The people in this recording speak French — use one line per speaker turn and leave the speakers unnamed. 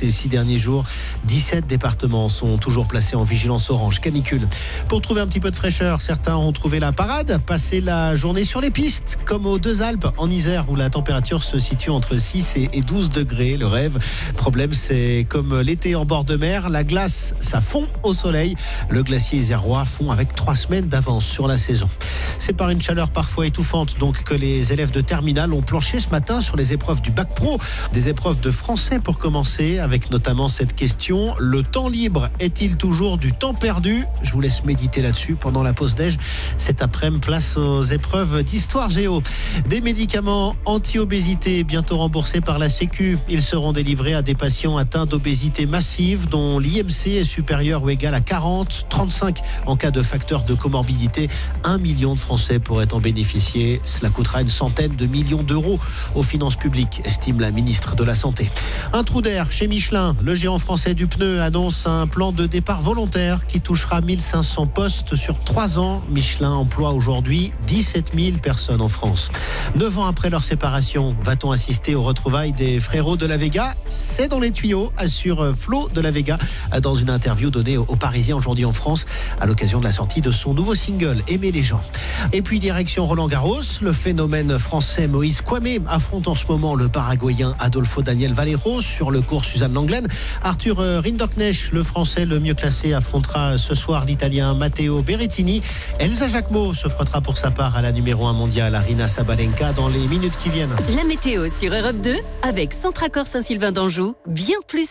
ces 6 derniers jours. 17 départements sont toujours placés en vigilance orange canicule. Pour trouver un petit peu de fraîcheur, certains ont trouvé la parade, passer la journée sur les pistes, comme aux Deux Alpes en Isère, où la température se situe entre 6 et 12 degrés. Le rêve. Problème, c'est comme l'été en bord de mer, la glace, ça fond au soleil. Le glacier isérois fond avec 3 semaines d'avance sur la saison. C'est par une chaleur parfois étouffante donc que les élèves de terminale ont planché ce matin sur les épreuves du bac pro. Des épreuves de français pour commencer, avec notamment cette question: le temps libre est-il toujours du temps perdu? Je vous laisse méditer là-dessus pendant la pause déj. Cet après-midi, place aux épreuves d'histoire géo. Des médicaments anti-obésité bientôt remboursés par la Sécu. Ils seront délivrés à des patients atteints d'obésité massive dont l'IMC est supérieur ou égal à 40, 35 en cas de facteur de comorbidité. 1 million de Français pourraient en bénéficier. Cela coûtera une centaine de millions d'euros aux finances publiques, estime la ministre de la Santé. Un trou d'air chez Michelin. Le géant français du pneu annonce un plan de départ volontaire qui touchera 1500 postes sur 3 ans. Michelin emploie aujourd'hui 17 000 personnes en France. 9 ans après leur séparation, va-t-on assister aux retrouvailles des frérots de la Vega? C'est dans les tuyaux, assure Flo de la Vega dans une interview donnée aux Parisiens aujourd'hui en France à l'occasion de la sortie de son nouveau single Aimer les gens. Et puis direction Roland-Garros, le phénomène français Moïse Kouamé affronte en ce moment le Paraguayen Adolfo Daniel Valero sur le court Suzanne Lenglen. Arthur Rinderknecht, le français le mieux classé, affrontera ce soir l'Italien Matteo Berrettini. Elsa Jacquemot se frottera pour sa part à la numéro 1 mondiale Aryna Sabalenka dans les minutes qui viennent.
La météo sur Europe 2 avec Centracor Saint-Sylvain d'Anjou, bien plus